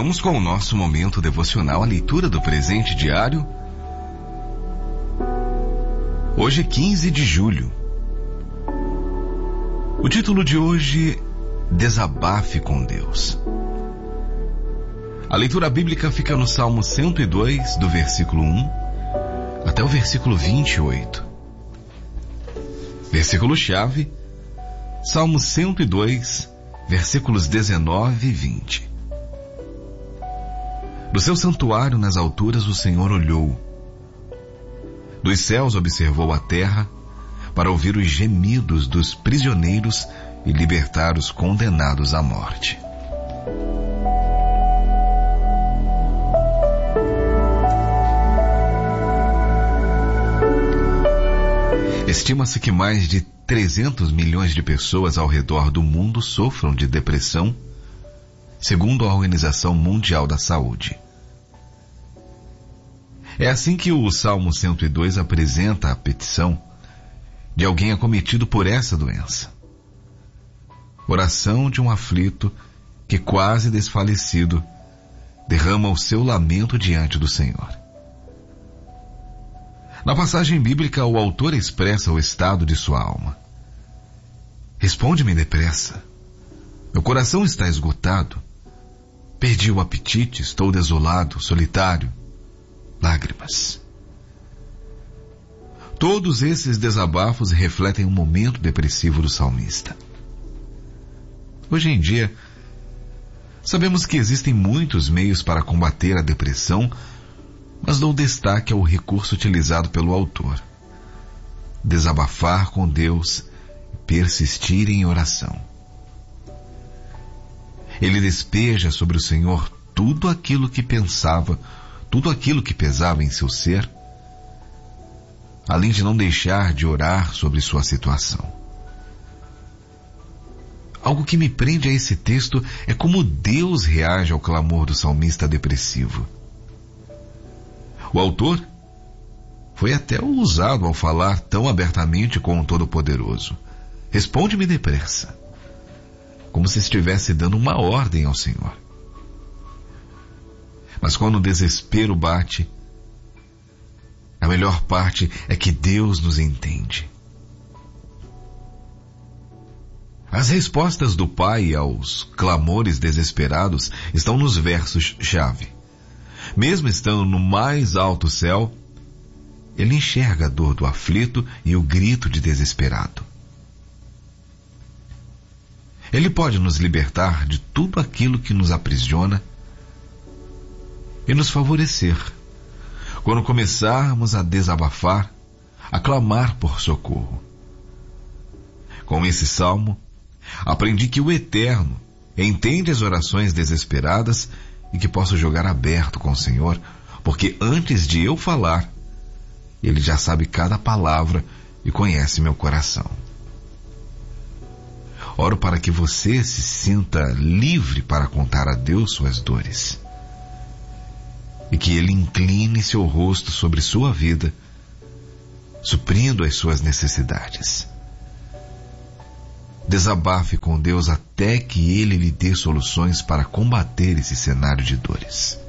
Vamos com o nosso momento devocional, a leitura do presente diário. Hoje é 15 de julho. O título de hoje, Desabafe com Deus. A leitura bíblica fica no Salmo 102, do versículo 1 até o versículo 28. Versículo-chave, Salmo 102, versículos 19 e 20. Do seu santuário nas alturas o Senhor olhou. Dos céus observou a terra para ouvir os gemidos dos prisioneiros e libertar os condenados à morte. Estima-se que mais de 300 milhões de pessoas ao redor do mundo sofram de depressão, segundo a Organização Mundial da Saúde. É assim que o Salmo 102 apresenta a petição de alguém acometido por essa doença. Oração de um aflito que, quase desfalecido, derrama o seu lamento diante do Senhor. Na passagem bíblica, o autor expressa o estado de sua alma. Responde-me depressa. Meu coração está esgotado. Perdi o apetite, estou desolado, solitário. Lágrimas. Todos esses desabafos refletem um momento depressivo do salmista. Hoje em dia, sabemos que existem muitos meios para combater a depressão, mas dou destaque ao recurso utilizado pelo autor: desabafar com Deus e persistir em oração. Ele despeja sobre o Senhor tudo aquilo que pensava, tudo aquilo que pesava em seu ser, além de não deixar de orar sobre sua situação. Algo que me prende a esse texto é como Deus reage ao clamor do salmista depressivo. O autor foi até ousado ao falar tão abertamente com o Todo-Poderoso. Responde-me depressa, como se estivesse dando uma ordem ao Senhor. Mas quando o desespero bate, a melhor parte é que Deus nos entende. As respostas do Pai aos clamores desesperados estão nos versos-chave. Mesmo estando no mais alto céu, ele enxerga a dor do aflito e o grito de desesperado. Ele pode nos libertar de tudo aquilo que nos aprisiona e nos favorecer quando começarmos a desabafar, a clamar por socorro. Com esse salmo, aprendi que o Eterno entende as orações desesperadas e que posso jogar aberto com o Senhor, porque antes de eu falar, Ele já sabe cada palavra e conhece meu coração. Oro para que você se sinta livre para contar a Deus suas dores e que Ele incline seu rosto sobre sua vida, suprindo as suas necessidades. Desabafe com Deus até que Ele lhe dê soluções para combater esse cenário de dores.